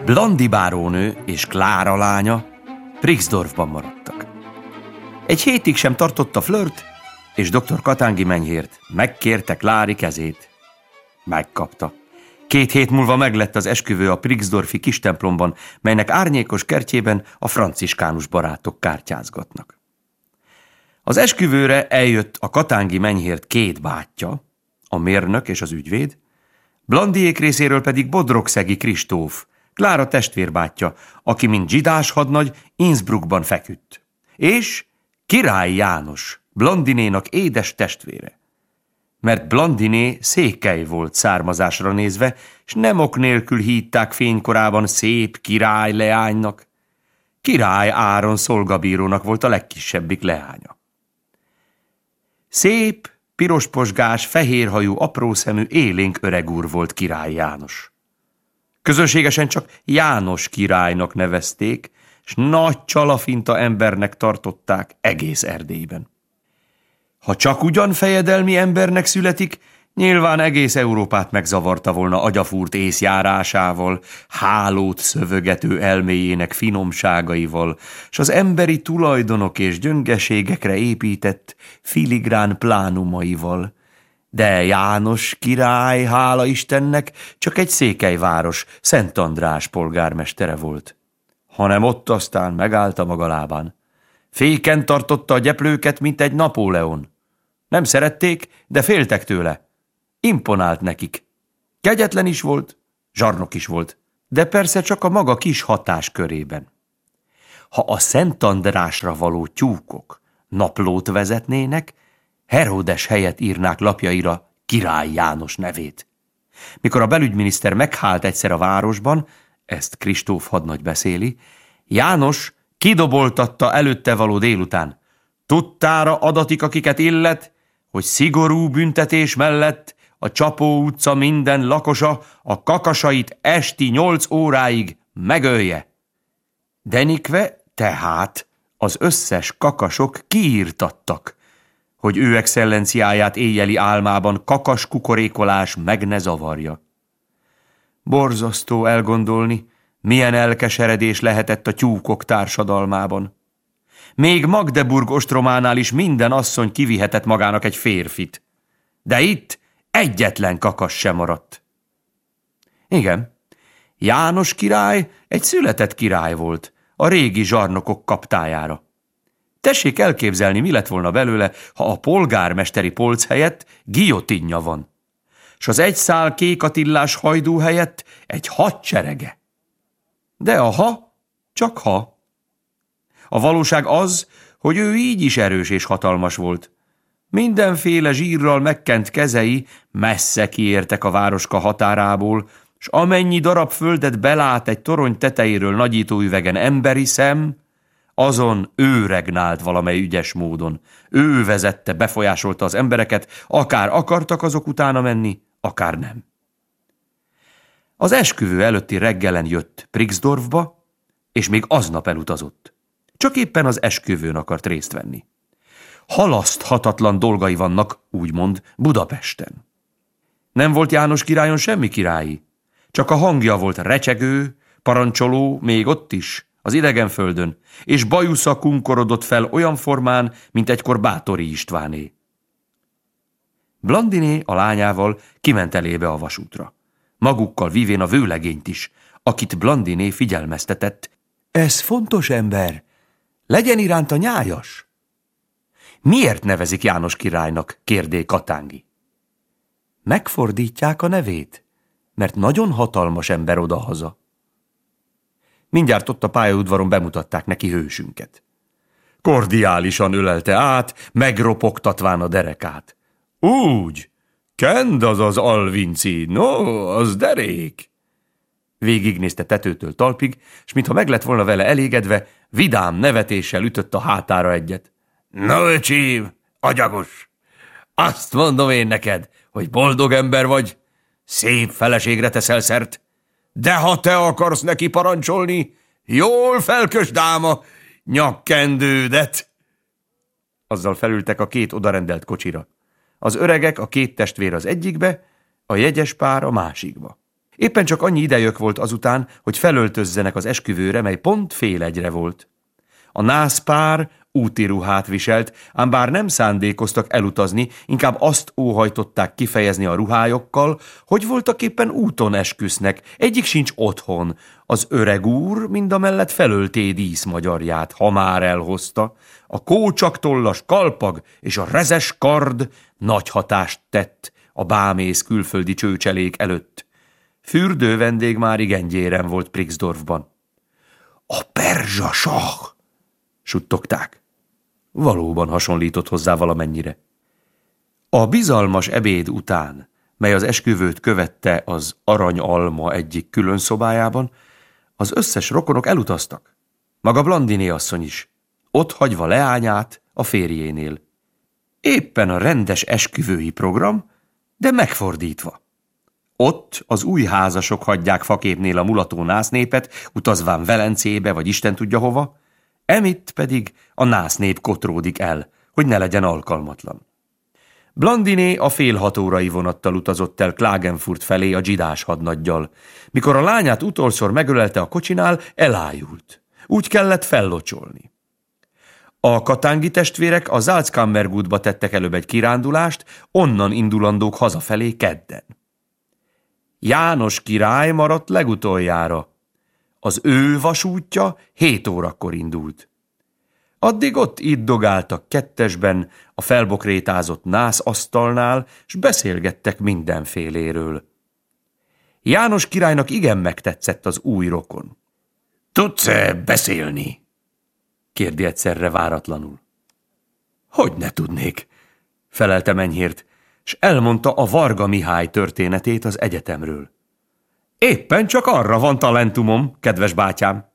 Blandi bárónő és Klára lánya Brixdorfban maradtak. Egy hétig sem tartott a flört, és dr. Katangi menyhért megkérte Klári kezét. Megkapta. 2 hét múlva meglett az esküvő a Brixdorfi kis templomban, melynek árnyékos kertjében a franciskánus barátok kártyázgatnak. Az esküvőre eljött a Katangi menyhért 2 bátyja, a mérnök és az ügyvéd, Blandiék részéről pedig Bodrogszegi Kristóf, Klára testvérbátyja, aki mint zsidás hadnagy Innsbruckban feküdt, és Király János, Blandinénak édes testvére. Mert Blandiné székely volt származásra nézve, s nem ok nélkül hívták fénykorában szép király leánynak. Király Áron szolgabírónak volt a legkisebbik leánya. Szép, pirosposgás, fehérhajú, aprószemű, élénk öreg úr volt Király János. Közönségesen csak János királynak nevezték, s nagy csalafinta embernek tartották egész Erdélyben. Ha csak ugyan fejedelmi embernek születik, nyilván egész Európát megzavarta volna agyafúrt észjárásával, hálót szövögető elméjének finomságaival, s az emberi tulajdonok és gyöngeségekre épített filigrán plánumaival. De János király, hála Istennek, csak egy székelyváros, Szent András polgármestere volt. Hanem ott aztán megállta maga lábán. Féken tartotta a gyeplőket, mint egy Napóleon. Nem szerették, de féltek tőle. Imponált nekik. Kegyetlen is volt, zsarnok is volt, de persze csak a maga kis hatáskörében. Ha a Szent Andrásra való tyúkok naplót vezetnének, Heródes helyett írnák lapjaira Király János nevét. Mikor a belügyminiszter meghált egyszer a városban, ezt Kristóf hadnagy beszéli, János kidoboltatta előtte való délután. Tudtára adatik, akiket illet, hogy szigorú büntetés mellett a Csapó utca minden lakosa a kakasait esti 8 óráig megölje. Denikve tehát az összes kakasok kiírtattak, hogy ő excellenciáját éjjeli álmában kakas kukorékolás meg ne zavarja. Borzasztó elgondolni, milyen elkeseredés lehetett a tyúkok társadalmában. Még Magdeburg ostrománál is minden asszony kivihetett magának egy férfit. De itt egyetlen kakas sem maradt. Igen, János király egy született király volt, a régi zsarnokok kaptájára. Tessék elképzelni, mi lett volna belőle, ha a polgármesteri polc helyett guillotinja van, s az egy szál Kék Attillás hajdú helyett egy hadserege. De a ha, csak ha. A valóság az, hogy ő így is erős és hatalmas volt. Mindenféle zsírral megkent kezei messze kiértek a városka határából, s amennyi darab földet belát egy torony tetejéről nagyító üvegen emberi szem, azon ő regnált valamely ügyes módon. Ő vezette, befolyásolta az embereket, akár akartak azok utána menni, akár nem. Az esküvő előtti reggelen jött Brixdorfba, és még aznap elutazott. Csak éppen az esküvőn akart részt venni. Halaszthatatlan dolgai vannak, úgymond, Budapesten. Nem volt János királyon semmi királyi, csak a hangja volt recsegő, parancsoló, még ott is, az idegenföldön, és bajusza kunkorodott fel olyan formán, mint egykor Báthori Istváné. Blandiné a lányával kiment elébe a vasútra. Magukkal vívén a vőlegényt is, akit Blandiné figyelmeztetett. Ez fontos ember, legyen iránta nyájas. Miért nevezik János királynak, kérdé Katangi. Megfordítják a nevét, mert nagyon hatalmas ember odahaza. Mindjárt ott a pályaudvaron bemutatták neki hősünket. Kordiálisan ölelte át, megropogtatván a derekát. Úgy, kend az Alvinci, no, az derék. Végignézte tetőtől talpig, s mintha meg lett volna vele elégedve, vidám nevetéssel ütött a hátára egyet. No, öcsém, agyagos, azt mondom én neked, hogy boldog ember vagy, szép feleségre teszel szert, de ha te akarsz neki parancsolni, jól felkösd ám a nyakkendődet. Azzal felültek a 2 odarendelt kocsira. Az öregek, a 2 testvér az egyikbe, a jegyes pár a másikba. Éppen csak annyi idejük volt azután, hogy felöltözzenek az esküvőre, mely pont 12:30 volt. A nászpár úti ruhát viselt, ám bár nem szándékoztak elutazni, inkább azt óhajtották kifejezni a ruhájukkal, hogy voltaképpen úton esküsznek, egyik sincs otthon. Az öreg úr mindamellett felölté díszmagyarját, ha már elhozta. A kócsaktollas kalpag és a rezes kard nagy hatást tett a bámész külföldi csőcselék előtt. Fürdő vendég már igen gyéren volt Brixdorfban. A perzsa sah! Suttogták. Valóban hasonlított hozzá valamennyire. A bizalmas ebéd után, mely az esküvőt követte az Aranyalma egyik külön szobájában, az összes rokonok elutaztak. Maga Blandiné asszony is, ott hagyva leányát a férjénél. Éppen a rendes esküvői program, de megfordítva. Ott az új házasok hagyják faképnél a mulató násznépet, utazván Velencébe vagy Isten tudja hova, emitt pedig a násznép kotródik el, hogy ne legyen alkalmatlan. Blandiné a 5:30 vonattal utazott el Klagenfurt felé a zsidás hadnaggyal. Mikor a lányát utolszor megölelte a kocsinál, elájult. Úgy kellett fellocsolni. A katángi testvérek a Salzkammergutba tettek előbb egy kirándulást, onnan indulandók hazafelé kedden. János király maradt legutoljára. Az ő vasútja 7 órakor indult. Addig ott iddogáltak kettesben a felbokrétázott nászasztalnál, s beszélgettek mindenféléről. János királynak igen megtetszett az új rokon. Tudsz-e beszélni? Kérdi egyszerre váratlanul. Hogy ne tudnék, felelte Menyhért, s elmondta a Varga Mihály történetét az egyetemről. Éppen csak arra van talentumom, kedves bátyám.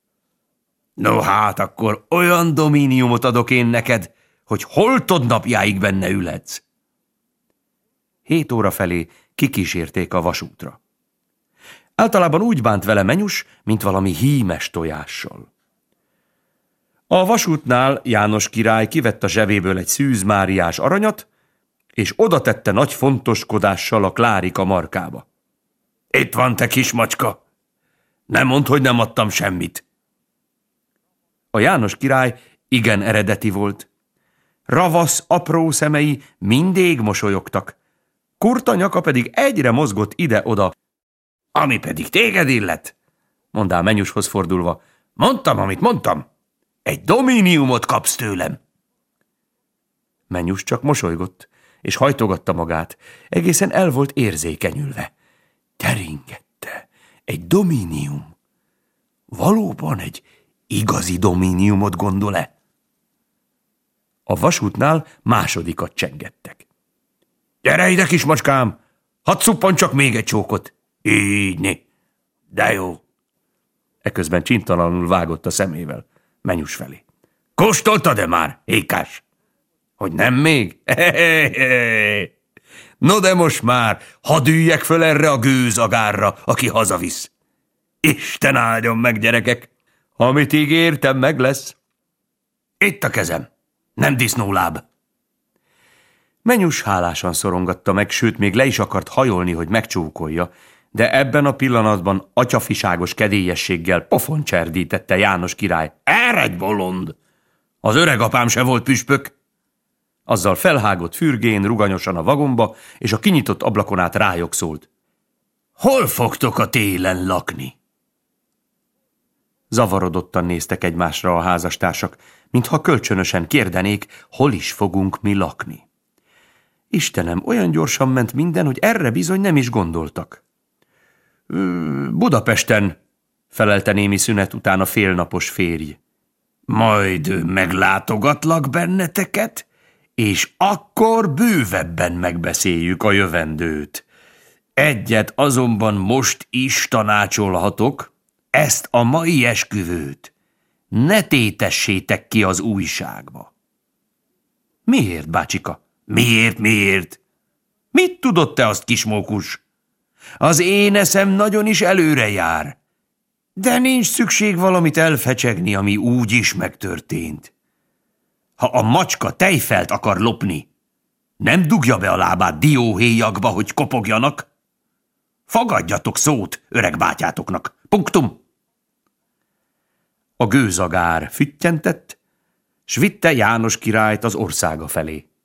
No hát, akkor olyan domíniumot adok én neked, hogy holtod napjáig benne ülhetsz. 7 óra felé kikísérték a vasútra. Általában úgy bánt vele Menyus, mint valami hímes tojással. A vasútnál János király kivett a zsebéből egy Szűz Máriás aranyat, és oda tette nagy fontoskodással a Klárika markába. Itt van, te kismacska! Nem mondd, hogy nem adtam semmit. A János király igen eredeti volt. Ravasz, apró szemei mindig mosolyogtak. Kurta nyaka pedig egyre mozgott ide-oda. Ami pedig téged illet, mondál Menyushoz fordulva. Mondtam, amit mondtam. Egy domíniumot kapsz tőlem. Menyus csak mosolygott, és hajtogatta magát. Egészen el volt érzékenyülve. Teringette. Egy domínium. Valóban egy igazi domíniumot gondol-e? A vasútnál másodikat csengettek. Gyere ide, kismacskám! Hadd szuppan csak még egy csókot. Így né. De jó. Eközben csintalanul vágott a szemével Menyus felé. Kóstoltad-e már, ékás? Hogy nem még? No de most már, hadd üljek föl erre a gőzagárra, aki hazavisz. Isten áldjon meg, gyerekek! Amit ígértem, meg lesz. Itt a kezem, nem disznóláb. Menyus hálásan szorongatta meg, sőt, még le is akart hajolni, hogy megcsókolja, de ebben a pillanatban atyafiságos kedélyességgel pofon cserdítette János király. Eredj, bolond! Az öregapám se volt püspök. Azzal felhágott fürgén ruganyosan a vagomba, és a kinyitott ablakon át rájuk szólt. Hol fogtok a télen lakni? Zavarodottan néztek egymásra a házastársak, mintha kölcsönösen kérdenék, hol is fogunk mi lakni. Istenem, olyan gyorsan ment minden, hogy erre bizony nem is gondoltak. Budapesten, felelte némi szünet után a félnapos férj. Majd meglátogatlak benneteket, és akkor bővebben megbeszéljük a jövendőt. Egyet azonban most is tanácsolhatok, ezt a mai esküvőt ne tétessétek ki az újságba. Miért, bácsika? Miért? Mit tudod te azt, kismókus? Az én eszem nagyon is előre jár, de nincs szükség valamit elfecsegni, ami úgy is megtörtént. Ha a macska tejfelt akar lopni, nem dugja be a lábát dióhéjakba, hogy kopogjanak. Fogadjatok szót öreg bátyátoknak. Punktum! A gőzagár füttyentett, s vitte János királyt az országa felé.